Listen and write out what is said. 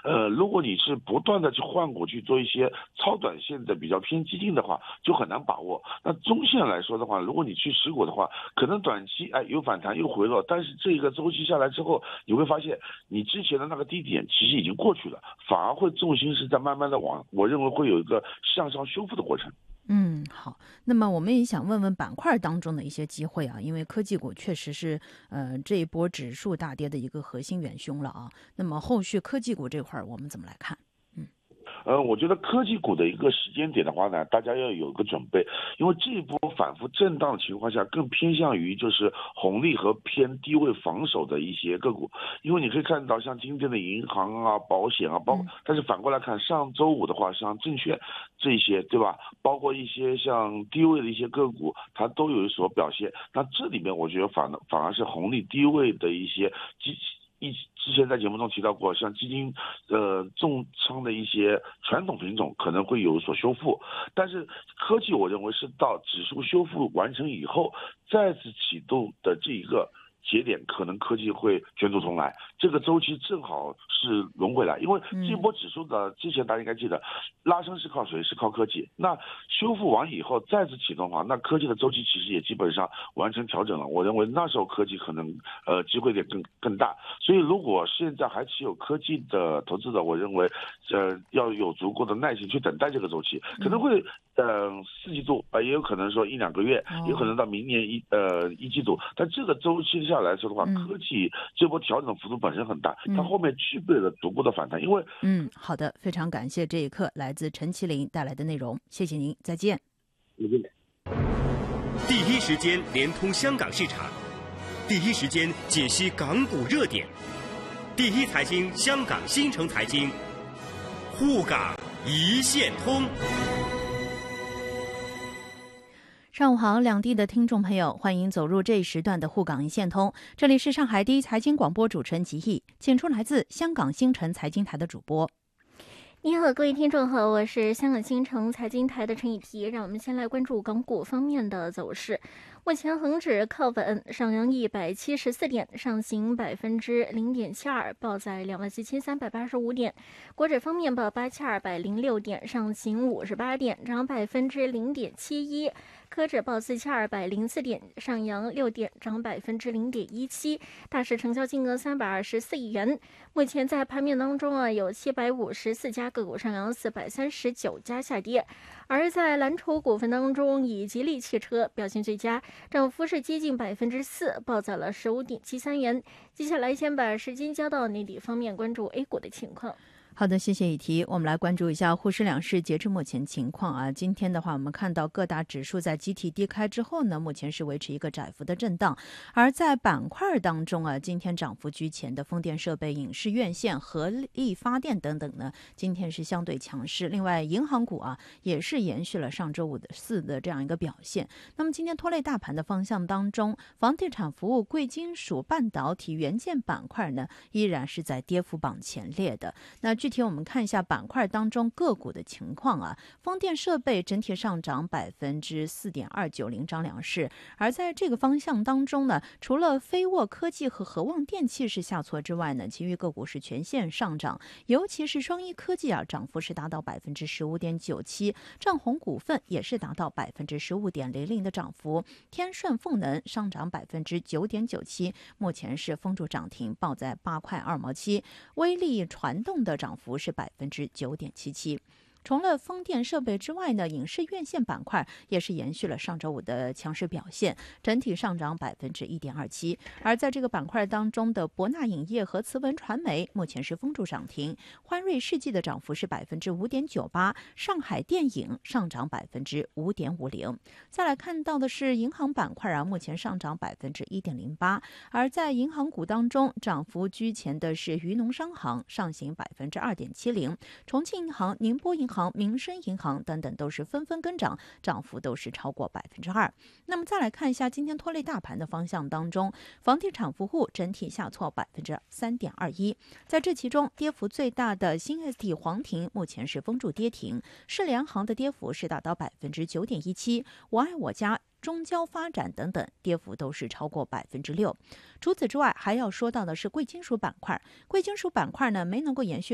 如果你是不断的去换股去做一些超短线的比较偏激进的话，就很难把握。那中线来说的话，如果你去持股的话，可能短期有反弹又回落，但是这个周期下来之后，你会发现你之前的那个低点其实已经过去了，反而会重心是在慢慢的我认为会有一个向上修复的过程。 好，那么我们也想问问板块当中的一些机会啊，因为科技股确实是这一波指数大跌的一个核心元凶了啊。那么后续科技股这块我们怎么来看？ 我觉得科技股的一个时间点的话呢，大家要有一个准备，因为这一波反复震荡的情况下，更偏向于就是红利和偏低位防守的一些个股。因为你可以看到，像今天的银行啊、保险啊，但是反过来看，上周五的话，像证券这些，对吧？包括一些像低位的一些个股，它都有所表现。那这里面我觉得反而是红利低位的一些之前在节目中提到过，像基金重仓的一些传统品种可能会有所修复，但是科技我认为是到指数修复完成以后再次启动的这一个节点，可能科技会卷土重来，这个周期正好是轮回来。因为这波指数的之前大家应该记得，拉升是靠谁？是靠科技。那修复完以后再次启动的话，那科技的周期其实也基本上完成调整了。我认为那时候科技可能机会点更大。所以如果现在还持有科技的投资者，我认为要有足够的耐心去等待这个周期，可能会等4季度也有可能说1-2个月，也有可能到明年一季度。但这个周期下来说的话，科技这波调整幅度本身很大，它后面具备了逐步的反弹。因为好的，非常感谢这一刻来自陈麒麟带来的内容，谢谢您，再见。 第一时间连通香港市场，第一时间解析港股热点，第一财经香港新城财经，沪港一线通。 上午好，两地的听众朋友，欢迎走入这一时段的沪港一线通。这里是上海第一财经广播主持人吉毅，请出来自香港新城财经台的主播。 你好，各位听众好，我是香港新城财经台的陈以提。让我们先来关注港股方面的走势。目前恒指靠稳，上扬174点，上行0.72%，报在27385点。国指方面报8206点，上行58点，涨0.71%。科指报4204点，上扬6点，涨0.17%。大市成交金额324亿元。目前在盘面当中有754家个股上扬，439家下跌。而在蓝筹股份当中，以吉利汽车表现最佳，涨幅是接近4%，报在了15.73元。接下来先把时间交到内地方面，关注 A 股的情况。 好的，谢谢以提。我们来关注一下沪深两市截至目前情况啊。今天的话，我们看到各大指数在集体低开之后呢，目前是维持一个窄幅的震荡。而在板块当中啊，今天涨幅居前的风电设备、影视院线、核力发电等等呢，今天是相对强势。另外，银行股啊，也是延续了上周四的这样一个表现。那么今天拖累大盘的方向当中，房地产服务、贵金属、半导体、元件板块呢，依然是在跌幅榜前列的。那具体我们看一下板块当中个股的情况啊，风电设备整体上涨4.29%，领涨两市。而在这个方向当中呢，除了飞沃科技和和旺电器是下挫之外呢，其余个股是全线上涨，尤其是双一科技啊，涨幅是达到15.97%，正红股份也是达到15.00%的涨幅，天顺风能上涨9.97%，目前是封住涨停，报在8块2毛7，威力传动的涨幅是9.77%。除了风电设备之外呢，影视院线板块也是延续了上周五的强势表现，整体上涨1.27%。而在这个板块当中的博纳影业和慈文传媒目前是封住涨停，欢瑞世纪的涨幅是5.98%，上海电影上涨5.50%。再来看到的是银行板块啊，目前上涨1.08%。而在银行股当中，涨幅居前的是渝农商行，上行2.70%，重庆银行、宁波银行、民生银行等等都是纷纷跟涨，涨幅都是超过2%。那么再来看一下今天拖累大盘的方向当中，房地产服务整体下挫3.21%，在这其中跌幅最大的新 ST 黄庭目前是封住跌停，世联行的跌幅是达到9.17%，我爱我家、中交发展等等跌幅都是超过6%。除此之外，还要说到的是贵金属板块。贵金属板块呢没能够延续